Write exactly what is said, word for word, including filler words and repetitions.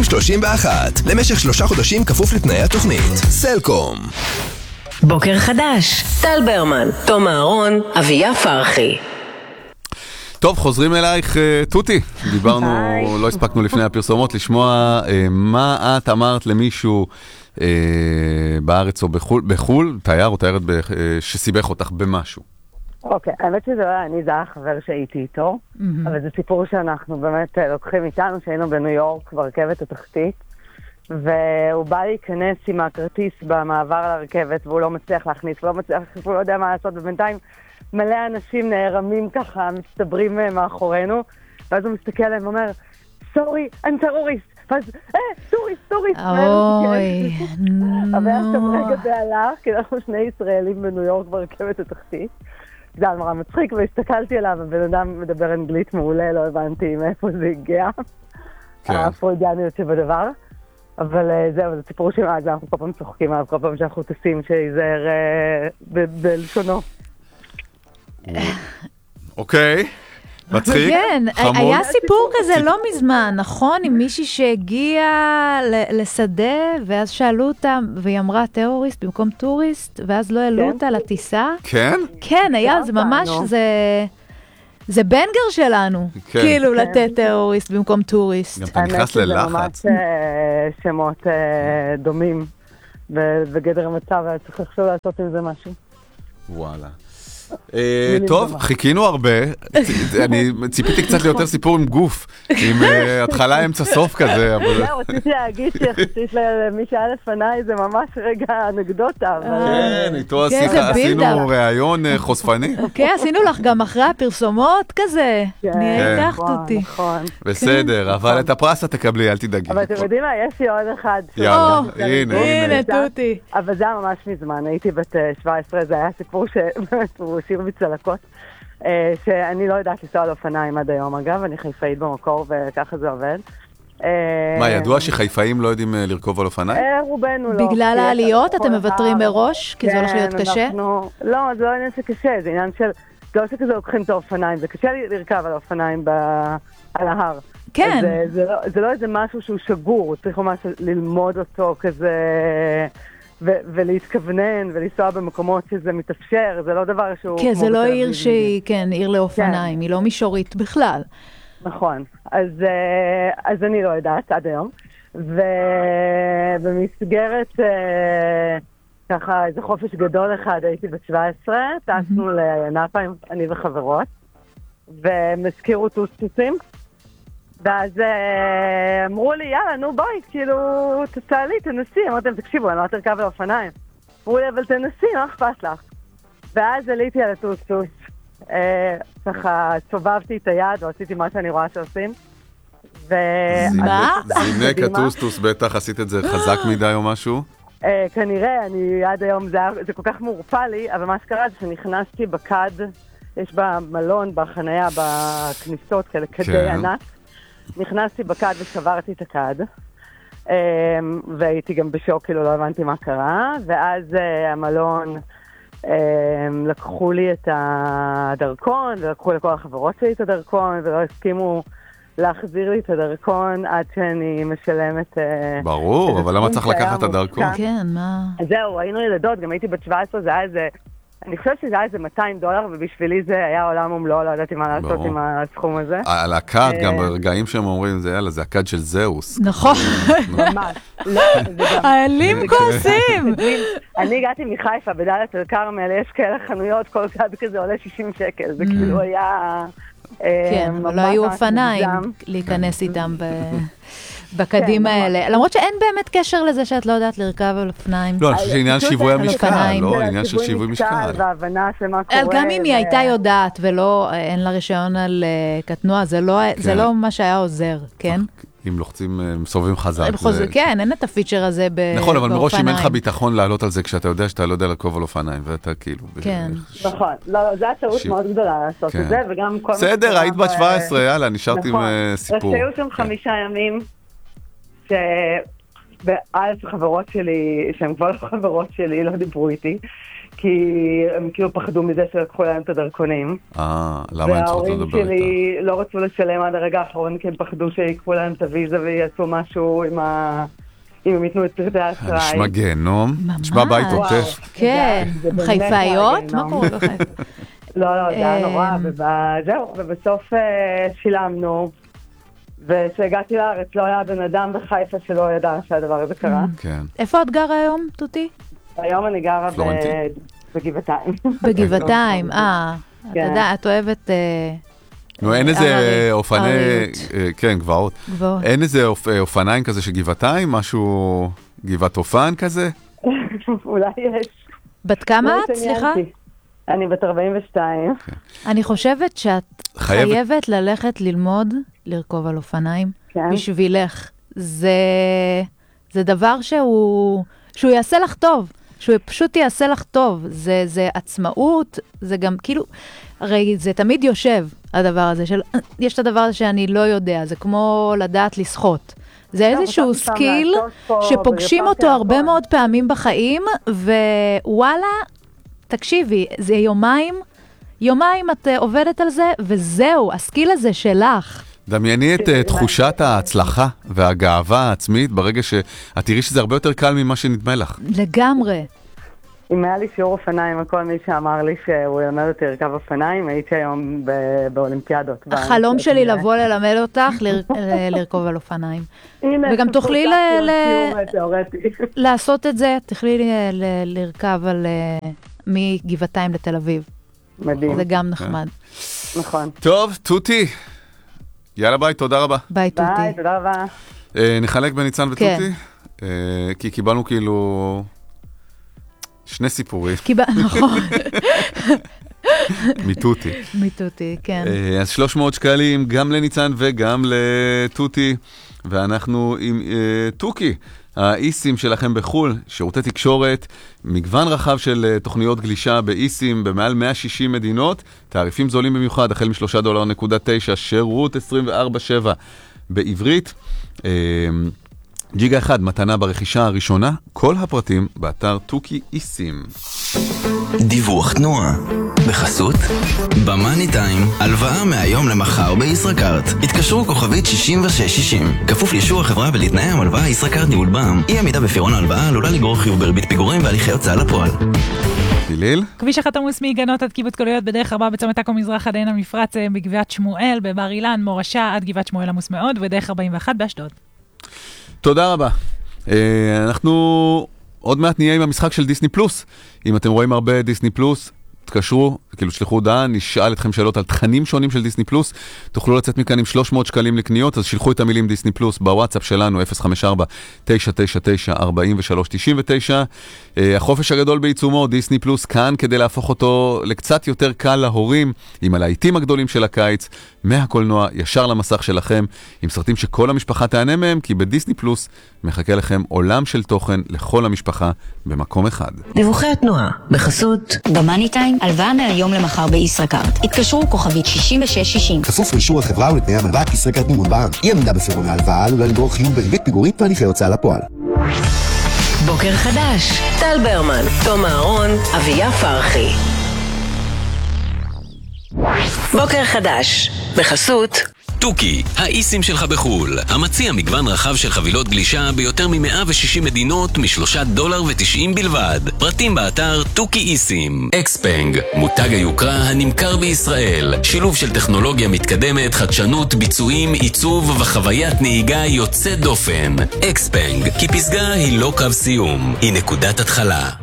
שלושים ואחת. למשך שלושה חודשים כפוף לתנאי התוכנית. סלקום. בוקר חדש. טל ברמן, תום אהרון, אביה פרחי. טוב, חוזרים אלייך, תותי. דיברנו, לא הספקנו לפני הפרסומות, לשמוע מה את אמרת למישהו בארץ או בחול, בחול, תייר או תיירת שסיבך אותך במשהו. אוקיי, האמת שזה לא היה אני, זה היה חבר שהייתי איתו, אבל זה סיפור שאנחנו באמת לוקחים איתנו, שהיינו בניו יורק ברכבת התחתית, והוא בא להיכנס עם הכרטיס במעבר לרכבת, והוא לא מצליח להכניס, הוא לא מצליח, הוא לא יודע מה לעשות, ובינתיים מלא אנשים נערמים ככה, מסתברים מאחורינו, ואז הוא מסתכל עליהם ואומר, סורי, אני טרוריסט, ואז, אה, טוריסט, טוריסט. אוי, נו. אבל היה שם רגע בעלה, כי אנחנו שני ישראלים בניו יורק ברכבת התחתית. זה היה נורא מצחיק, והסתכלתי עליו, הבן אדם מדבר אנגלית מעולה, לא הבנתי מאיפה זה הגיע. הפרוידיאניות שבדבר. אבל זהו, זה סיפור שמאז אנחנו כל פעם צוחקים עליו, כל פעם שאנחנו טסים שיזהר בלשונו. אוקיי, מצחיק. כן, היה סיפור כזה לא מזמן, נכון? עם מישהי שהגיעה לשדה, ואז שאלו אותה, והיא אמרה טרוריסט במקום טוריסט, ואז לא העלו אותה לטיסה. כן? כן, היה, זה ממש, זה בנגר שלנו, כאילו לתת טרוריסט במקום טוריסט. גם אתה נכנס ללחץ. זה ממש שמות דומים, בגדר המצב, צריך לחשוב לעשות עם זה משהו. וואלה. טוב, חיכינו הרבה, אני ציפיתי קצת ליותר סיפור עם גוף, עם התחלה אמצע סוף כזה. רציתי להגיד שיחסית למי שהיה לפניי זה ממש רגע אנקדוטה. כן, איתו עשינו ראיון חושפני. כן, עשינו לך גם אחרי הפרסומות כזה, נהיה איתך אותי. בסדר, אבל את הפרס את תקבלי, אל תדאגי. אבל אתם יודעים מה, יש לי עוד אחד. יאללה, הנה, הנה תותי. אבל זה היה ממש מזמן, הייתי בת שבע עשרה, זה היה סיפור שבאמת הוא שיר בצלקות, שאני לא יודעת לנסוע על אופניים עד היום, אגב, אני חיפאית במקור וככה זה עובד. מה, ידוע שחיפאים לא יודעים לרכוב על אופניים? רובנו לא. בגלל העליות אתם מוותרים מראש? כי זה הולך להיות קשה? לא, זה לא עניין שקשה, זה עניין של, זה לא שכזה לוקחים את האופניים, זה קשה לרכב על האופניים על ההר. כן. זה לא איזה משהו שהוא שגור, צריך ממש ללמוד אותו כזה, ולהתכוונן ולנסוע במקומות שזה מתאפשר, זה לא דבר שהוא... כן, זה לא עיר שהיא, כן, עיר לאופניים, היא לא מישורית בכלל. נכון, אז, אז אני לא יודעת עד היום, ובמסגרת ככה איזה חופש גדול אחד הייתי בת שבע עשרה, טסנו לנאפה, אני וחברות, והם הזכירו טוסטוסים, ואז אמרו לי, יאללה, נו בואי, כאילו, תצאלי, תנסי, אמרתי להם, תקשיבו, אני לא תרכב על אופניים. אמרו לי, אבל תנסי, לא אכפת לך. ואז עליתי על הטוסטוס, ככה צובבתי את היד, ועשיתי מה שאני רואה שעושים. מה? זינק הטוסטוס, בטח עשית את זה חזק מדי או משהו? כנראה, אני עד היום, זה כל כך מעורפה לי, אבל מה שקרה זה שנכנסתי בקד, יש במלון, בחנייה, בכניסות, כאלה כדי ענק. נכנסתי בקד ושברתי את הקד, והייתי גם בשוק, כאילו לא הבנתי מה קרה, ואז המלון לקחו לי את הדרכון, ולקחו לכל החברות שלי את הדרכון, ולא הסכימו להחזיר לי את הדרכון עד שאני משלמת... ברור, אבל למה צריך לקחת את הדרכון? כן, מה? זהו, היינו ילדות, גם הייתי בת שבע עשרה, זה היה איזה... אני חושבת שזה היה איזה מאתיים דולר, ובשבילי זה היה עולם ומלואו, לא ידעתי מה לעשות עם הסכום הזה. על הקד, גם ברגעים שהם אומרים, זה יאללה, זה הקד של זהוס. נכון. ממש. האלים כועסים. אני הגעתי מחיפה, בדלית אל כרמל, יש כאלה חנויות, כל קד כזה עולה שישים שקל, זה כאילו היה... כן, אבל לא היו אופניים להיכנס איתם בקדים האלה. למרות שאין באמת קשר לזה שאת לא יודעת לרכב על אופניים. לא, אני חושב שעניין שיווי המשקל, לא עניין של שיווי משקל. והבנה של מה קורה. גם אם היא הייתה יודעת ולא, אין לה רישיון על קטנוע, זה לא מה שהיה עוזר, כן? אם לוחצים, מסובבים חזק. כן, אין את הפיצ'ר הזה באופניים. נכון, אבל מראש אם אין לך ביטחון לעלות על זה כשאתה יודע שאתה לא יודע לרכוב על אופניים, ואתה כאילו... כן. נכון, לא, זה הטעות מאוד גדולה לעשות את זה, וגם כל... בסדר, היית בת שבע עשרה, יאללה, נשארתי עם סיפור. רצינו שם חמישה ימים, ואלף חברות שלי, שהן כבר לא חברות שלי, לא דיברו איתי, כי הם כאילו פחדו מזה שלקחו להם את הדרכונים. אה, למה הם צריכות לדבר איתה? וההורים שלי לא רצו לשלם עד הרגע האחרון, כי הם פחדו שיקחו להם את הוויזה ויעשו משהו עם ה... אם הם ייתנו את פרטי האשראי. נשמע גיהנום. נשמע בית עוטף. כן, חיפאיות? מה קורה בחיפה? לא, לא, זה היה נורא, וזהו, ובסוף שילמנו, וכשהגעתי לארץ לא היה בן אדם בחיפה שלא ידע שהדבר הזה קרה. איפה את גרה היום, תותי? היום אני גרה בגבעתיים. בגבעתיים, אה, אתה יודע, את אוהבת... נו, אין איזה אופני... כן, גבעות. אין איזה אופניים כזה של גבעתיים? משהו גבעת אופן כזה? אולי יש. בת כמה את? סליחה? אני בת ארבעים ושתיים. אני חושבת שאת חייבת ללכת ללמוד לרכוב על אופניים בשבילך. זה דבר שהוא יעשה לך טוב. שהוא פשוט יעשה לך טוב. זה עצמאות, זה גם כאילו... הרי זה תמיד יושב, הדבר הזה, של, יש את הדבר הזה שאני לא יודע, זה כמו לדעת לשחות. זה איזשהו סקיל שפוגשים אותו הרבה מאוד פעמים בחיים, ווואלה, תקשיבי, זה יומיים, יומיים את עובדת על זה, וזהו, הסקיל הזה שלך. דמייני את תחושת ההצלחה והגאווה העצמית, ברגע שאת תראי שזה הרבה יותר קל ממה שנדמה לך. לגמרי. אם היה לי שיעור אופניים, כל מי שאמר לי שהוא ילמד אותי לרכב אופניים, הייתי היום באולימפיאדות. החלום שלי לבוא ללמד אותך לרכוב על אופניים. וגם תוכלי לעשות את זה, תוכלי לרכב מגבעתיים לתל אביב. מדהים. זה גם נחמד. נכון. טוב, תותי. יאללה ביי, תודה רבה. ביי, תותי. ביי, תודה רבה. נחלק בניצן ותותי? כי קיבלנו כאילו... שני סיפורים. נכון. מתותי. מתותי, כן. אז שלוש מאות שקלים גם לניצן וגם לתותי, ואנחנו עם תוכי, האיסים שלכם בחול, שירותי תקשורת, מגוון רחב של תוכניות גלישה באיסים במעל מאה ושישים מדינות, תעריפים זולים במיוחד, החל משלושה דולר נקודה תשע, שירות עשרים וארבע שבע בעברית. ג'יגה אחד, מתנה ברכישה הראשונה, כל הפרטים באתר תוכי איסים. דיווח תנועה בחסות במאני טיים, הלוואה מהיום למחר בישראכרט. התקשרו כוכבית שישים ושש שישים. כפוף לאישור החברה ולתנאי ההלוואה, ישראכרט ניהול בע"מ. אי עמידה בפירעון ההלוואה עלולה לגרור חיוב בריבית פיגורים והליכי הוצאה לפועל. ליל? כביש אחת עמוס מגנות עד קיבוץ גלויות בדרך ארבע בצומת עכו מזרח עד עין המפרץ בגבעת שמואל, בבר אילן, מורשה עד גבעת שמואל עמוס מאוד, ודרך ארבעים ואחת באשדוד. תודה רבה. אנחנו עוד מעט נהיה עם המשחק של דיסני פלוס. אם אתם רואים הרבה דיסני פלוס, תקשרו, כאילו שלחו הודעה, נשאל אתכם שאלות על תכנים שונים של דיסני פלוס, תוכלו לצאת מכאן עם שלוש מאות שקלים לקניות, אז שלחו את המילים דיסני פלוס בוואטסאפ שלנו, אפס חמש ארבע תשע תשע תשע ארבע שלוש תשע תשע. החופש הגדול בעיצומו, דיסני פלוס כאן כדי להפוך אותו לקצת יותר קל להורים, עם הלהיטים הגדולים של הקיץ, מהקולנוע ישר למסך שלכם, עם סרטים שכל המשפחה תענה מהם, כי בדיסני פלוס מחכה לכם עולם של תוכן לכל המשפחה במקום אחד. דיווחי התנועה בחסות במאני טיים, הלוואה מהיום למחר בישראכרט. התקשרו כוכבית שישים ושש שישים. כפוף לאישור החברה ולתנאי ההלוואה, ישראכרט ניהול בע"מ. אי עמידה בפירעון ההלוואה עלולה לגרור חיוב בריבית פיגורים והליכי הוצאה לפועל. בוקר חדש, טל ברמן, תום אהרון, אביה פרחי. בוקר חדש בחסות תוכי, האיסים שלך בחול, המציע מגוון רחב של חבילות גלישה ביותר מ-מאה ושישים מדינות משלושה דולר ותשעים בלבד. פרטים באתר תוכי איסים. אקספנג, מותג היוקרה הנמכר בישראל. שילוב של טכנולוגיה מתקדמת, חדשנות, ביצועים, עיצוב וחוויית נהיגה יוצא דופן. אקספנג, כי פסגה היא לא קו סיום, היא נקודת התחלה.